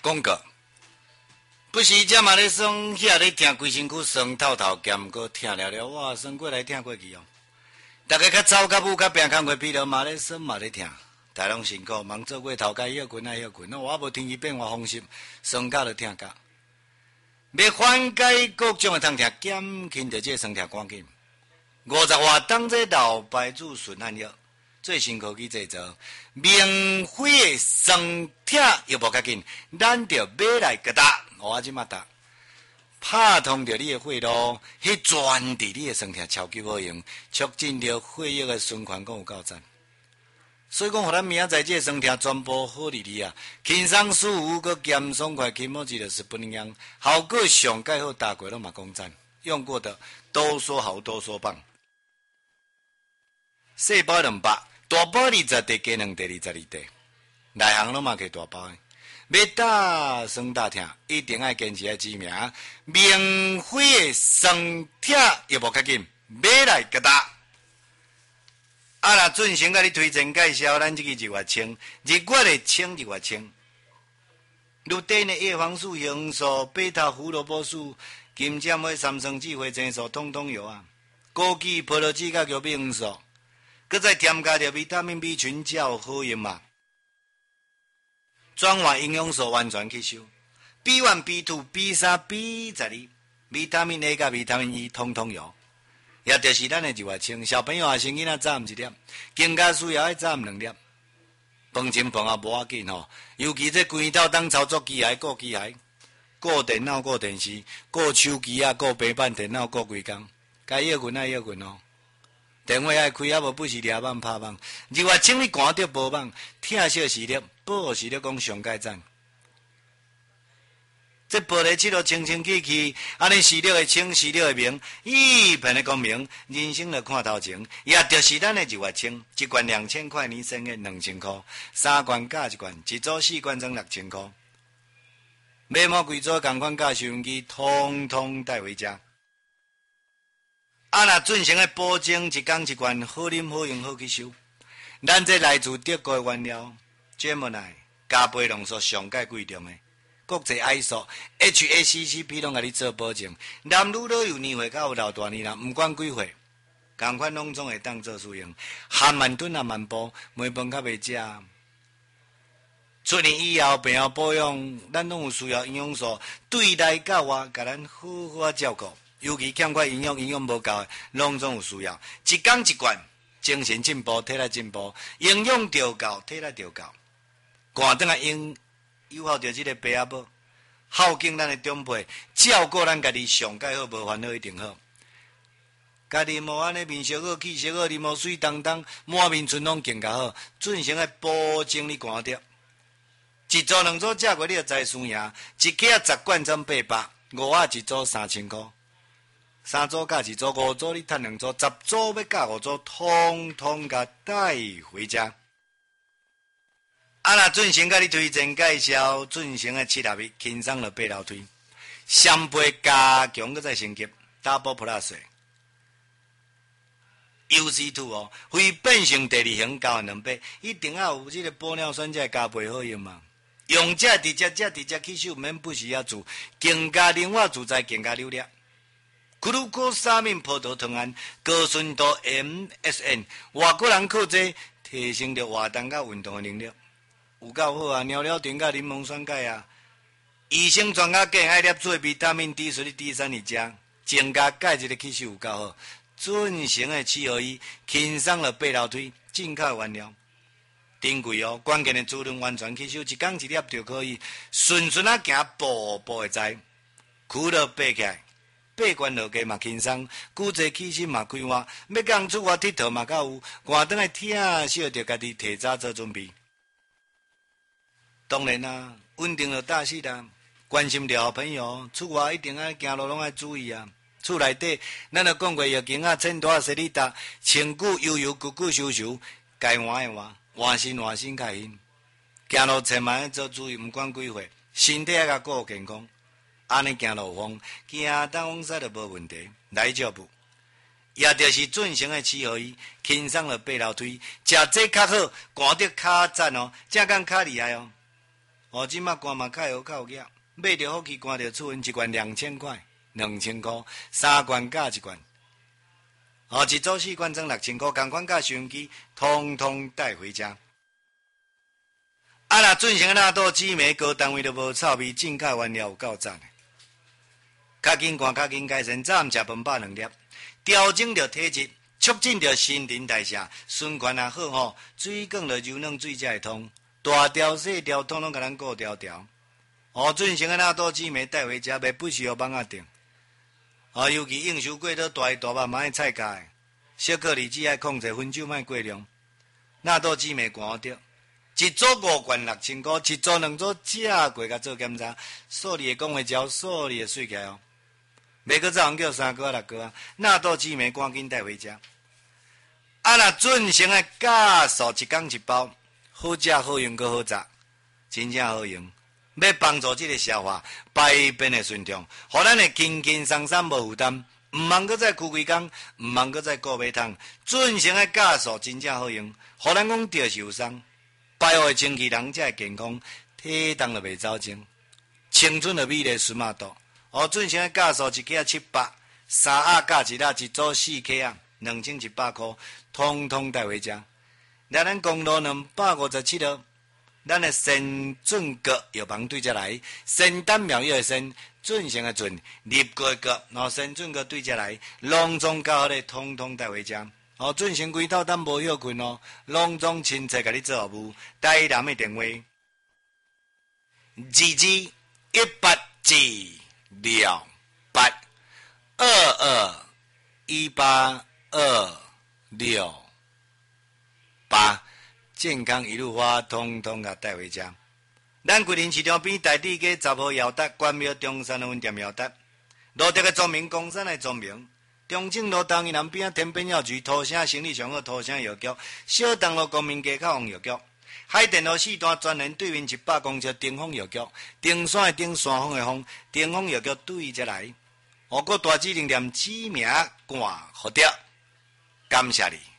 广告。不时才嘛咧酸，遐咧疼，规身躯酸透透，兼个疼了了，哇，酸过来疼过去哦。大家较早较母较拼工课疲劳嘛咧酸嘛咧疼，大拢辛苦，忙做过头家休困爱休困，我无天气变化风湿，酸甲就疼甲。要缓解各种的痛痛，减轻着这酸痛赶紧。50话当这老牌子顺汗药，最辛苦去制作，明辉的酸痛又无较紧，咱着买来给打，我即马打，拍通着你的血路，迄专伫你的酸痛超级好用，促进着血液的循环，讲有够赞。所以讲，互咱明仔载这酸痛全部好哩哩啊，轻松舒服，佮咸爽快，起毛子就是不一样，效果上盖好，大过拢嘛讲赞，用过的都说好，都说棒。细包200，大包20块，加2块22块，内行拢嘛给大包的。要打酸大疼，一定要坚持来指名，明辉的酸痛又无较紧，买来给打。啊！若准先甲你推荐介绍，咱这个日月清，日月的清日月清，如底呢叶黄素、红素、贝塔胡萝卜素、金针花、三生子、花青素，统统有啊。枸杞、葡萄籽、甲玉米黄素，搁再添加着维他命 B 群，才有好用嘛。转换营养素完全吸收 ，B1、B2、B3、B12，维他命 A 甲维他命 E 统统有。也就是咱的日月清，小朋友也生囡仔早暗1粒，更加需要爱早暗2粒。饭前饭后无要紧吼，尤其这规头当操作机械、顾机械、顾电脑、顾电视、顾手机啊、顾平板电脑、顾规工，该休困爱休困哦。电话爱开啊，无不是抓网拍网。日月清你赶着无网，疼惜视力，保视力讲上盖赞。这玻璃漆都清清气气，安尼视力会清，视力会明，一片的光明，人生就看头前。也就是咱的日月清，一罐2000块，年省的2000块，3罐加1罐，一组4罐装6000块。买满规组同款加收音机，通通带回家。啊，若准成的保证一缸1罐，好啉好用好吸收。咱这来自德国的原料 ，Gemini 加倍浓缩上盖贵重的。国际 ISO、HACCP 拢甲你做保证，男女老幼年岁到有老大年啦，毋管几岁，同款拢总会当做使用。含慢吞啊慢步，糜饭较袂食。出年以后病后保养，咱拢有需要营养素，对内到外，甲咱好好照顾。尤其欠缺营养无够的，拢总有需要。一缸1罐，精神进步，体力进步，营养着够，体力着够。赶转来用。友好着这个爸仔母，孝敬咱的长辈，照顾咱家己上盖好，无烦恼一定好。家己无安尼面色好、气色好，面无水当当，满面春风更加好。准成的保证你赶着，一组2组食过你就知输赢。一克10罐装800，5盒一组3000块，3组加1组5组，你赚2组，10组要加5组，通通甲带回家。啊！若准成甲你推荐介绍，准成的7合一轻松了8楼推，双倍加强搁再升级 ，Double Plus。UC2 哦，非变性第2型交换2倍，一定要有这个玻尿酸才会加倍好用嘛。用这直接吸收，免不时要做，更加灵活自在，更加流利。咕噜果沙面葡萄糖胺、高纯度 MSN， 外国人靠这提升着活动甲运动的能力。有够好啊！尿了甜甲柠檬酸钙啊，医生专家建议爱摄做维他命 D 水、D3你食，增加钙质的吸收有够好。准成的7合一，轻松了8楼推，进口原料，珍贵哦。关键的滋润完全吸收，一缸1粒就可以，顺顺啊行，步步会知，苦了爬起来，爬关落街嘛轻松，骨质起身嘛开换，要讲出外佚佗嘛较有，赶转来疼惜着家己提早做准备。当然啦，稳定就大事啦。关心着好朋友，出外一定要行路拢要注意啊。厝内底，咱就讲过药经啊，千大洗里达，清久悠悠，久久收收，该换的换，换新换新较新。行路千万要做注意，毋管几岁，身体要甲顾健康。安尼行路有风，行东往西就无问题，来照步。也就是准成的7合一，轻松了8楼推，食这较好，赶得较赞哦，正讲较厉害哦。 即马关嘛较有额，买着好去关着厝因一罐2000块，2000块，3罐加一罐。一组4罐装6000块，同款甲收音机，通通带回家。若准成那倒姊妹高单位都无臭味，进价完了有够赞的。较紧寒，较紧改善，早暗食饭饱2粒，调整着体质，促进着新陈代谢，循环也好吼，水管着柔软，水才会通。大条细条，统统甲咱顾条条。准成那倒姊妹带回家，袂不需要网仔订。尤其应酬过倒大鱼大肉嘛爱菜价的，小颗粒只爱控制分酒莫过量。那倒姊妹寒着。一组5罐6000块，一组2组正过甲做检查，数你的讲话招，数你的水起来哦。袂阁早叫3个6个啊，那倒姊妹赶紧带回家。若准成的假素一天一包，好食好用阁好食，真正好用。要帮助这个消化排便的顺畅，互咱的轻轻松松无负担，毋茫阁再开几工，毋茫阁再顾买汤。准成的假素真正好用，互咱讲着受伤。排好的清气，人才会健康，体重就袂走精，青春的美丽顺马度。准成的假素一克700，3盒加1盒，一组4克啊，2100块，通通带回家。来咱公路257号，咱的神准阁药房对遮来，仙丹妙药的仙，准成的准，立国的国，神准阁对遮来，隆重较好的，通通带回家。准成规套咱无休困哦，隆重亲切甲你做服务。台南的电话2218222826，健康一路花，通通甲带回家。咱桂林市场边台地街10号姚达关庙中山的分店姚达，路德的庄名，公山的庄名。中正路东义南边天边药局，土城生理上好，土城药局，小东路公民街口王药局，海淀路4段专人对面100公尺顶峰药局，顶山的顶，山峰的峰，顶峰药局对遮来，我大指定店指名挂好掉，感谢你。